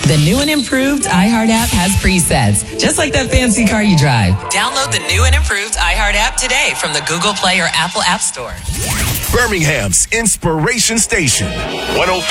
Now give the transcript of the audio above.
The new and improved iHeart app has presets, just like that fancy car you drive. Download the new and improved iHeart app today from the Google Play or Apple App Store. Birmingham's Inspiration Station. 105.